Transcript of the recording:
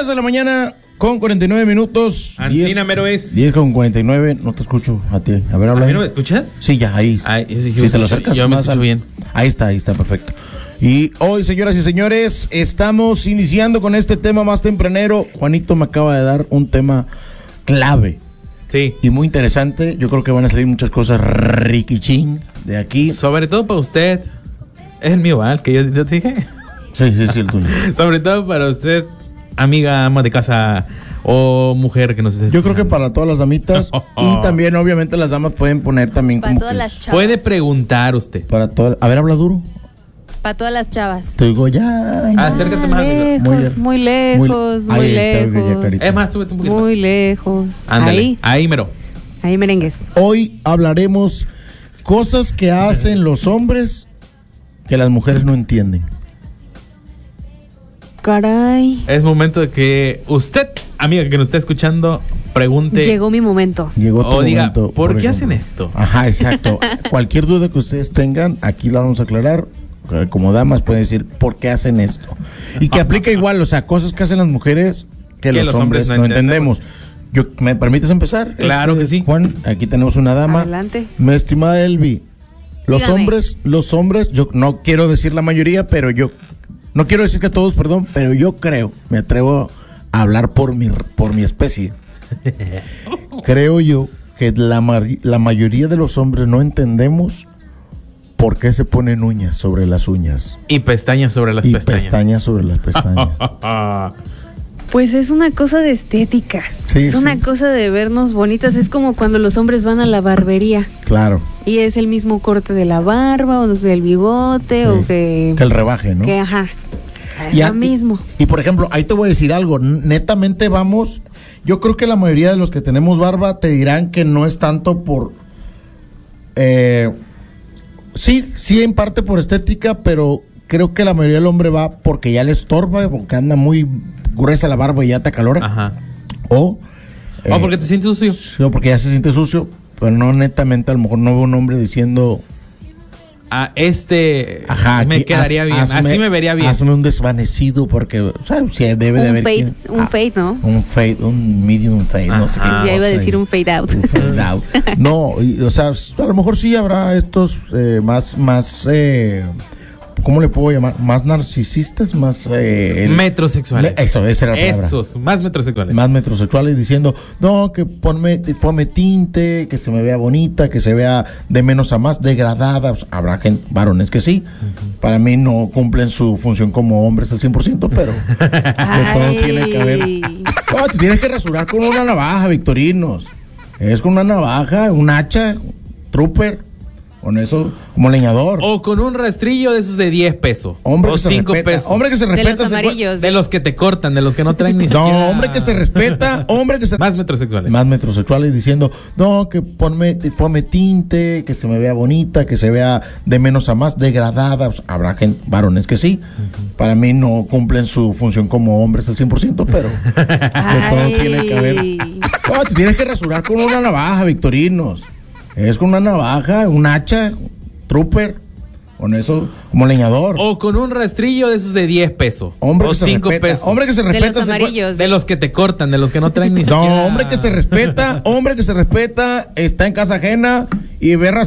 10 de la mañana con 49 minutos. Ancina mero es. 10 con 49, no te escucho a ti. A ver, habla. ¿A mí no me escuchas? Sí, ya, ahí. Si te lo acercas yo me más escucho bien. Ahí está, perfecto. Y hoy, señoras y señores, estamos iniciando con este tema más tempranero. Juanito me acaba de dar un tema clave. Sí. Y muy interesante. Yo creo que van a salir muchas cosas riquichín de aquí. Sobre todo para usted. Es el mío, ¿vale? Que yo te dije. Sí, el tuyo. Sobre todo para usted, amiga, ama de casa o mujer que nos esté Yo creo que para todas las damitas y también, obviamente, las damas pueden poner también para como todas que las chavas. puede preguntar usted. para todas. A ver, habla duro. Para todas las chavas. Te digo ya. Acércate más. Muy lejos. Ahí está, ya, carita. Es más, súbete un poquito. Muy lejos. Ándale, ahí mero. Ahí merengues. Hoy hablaremos cosas que hacen los hombres que las mujeres no entienden. Caray. Es momento de que usted, amiga que nos está escuchando, pregunte. Llegó mi momento. Llegó tu o diga, momento, ¿por qué ejemplo. hacen esto? Ajá, exacto. Cualquier duda que ustedes tengan, aquí la vamos a aclarar. Como damas pueden decir por qué hacen esto. Y que aplica igual, o sea, cosas que hacen las mujeres que los hombres no entendemos. ¿Me permites empezar? Claro que sí. Juan, aquí tenemos una dama. Adelante. Mi estimada Elvi, Dígame. los hombres, yo no quiero decir la mayoría, pero no quiero decir que todos, perdón, pero yo creo, me atrevo a hablar por mi especie. Creo yo que la mayoría de los hombres no entendemos por qué se ponen uñas sobre las uñas. Y pestañas sobre las Y pestañas. pestañas sobre las pestañas. Pues es una cosa de estética. Sí, es una sí. cosa de vernos bonitas. Es como cuando los hombres van a la barbería. Claro. Y es el mismo corte de la barba, o del bigote, Sí. o que el rebaje, ¿no? que ajá. Es Y a- lo mismo. Y por ejemplo, ahí te voy a decir algo, netamente vamos, yo creo que la mayoría de los que tenemos barba te dirán que no es tanto por, sí en parte por estética, pero creo que la mayoría del hombre va porque ya le estorba, porque anda muy gruesa la barba y ya te acalora, Ajá. o Porque te sientes sucio. sí, o porque ya se siente sucio, pero no netamente, a lo mejor no veo un hombre diciendo... Ajá, me aquí, quedaría bien. Así me vería bien. Hazme un desvanecido porque, o sea, sí, debe de Un haber... fade, fade, ¿no? Un fade, un medium fade, no sé qué. Ya iba a cosa, decir un fade out. un fade out. No, o sea, a lo mejor sí habrá estos más, ¿cómo le puedo llamar? Más narcisistas, más... Metrosexuales. Esa era la palabra. Esos, más metrosexuales. Más metrosexuales diciendo, no, que ponme tinte, que se me vea bonita, que se vea de menos a más, degradada. O sea, habrá varones que sí. Para mí no cumplen su función como hombres al 100%, pero de todo tiene que haber. No, te tienes que rasurar con una navaja, Victorinos. Es con una navaja, un hacha, trooper, con eso, como leñador. O con un rastrillo de esos de 10 pesos. Hombre o que se 5 respeta, pesos. hombre que se De respeta. los amarillos. De los que te cortan, de los que no traen ni siquiera. No, hombre que se respeta, hombre que se... Más metrosexuales. Más metrosexuales diciendo, no, que ponme tinte, que se me vea bonita, que se vea de menos a más, degradada. O sea, habrá varones que sí. Para mí no cumplen su función como hombres al 100%, pero de todo tiene que haber. No, te tienes que rasurar con una navaja, Victorinos. Es con una navaja, un hacha, trooper, con eso, como leñador. O con un rastrillo de esos de 10 pesos. Hombre o que se 5 respeta, pesos. hombre que se De respeta. los amarillos. De los que te cortan, de los que no traen ni siquiera. No, hombre que se respeta, está en casa ajena y ve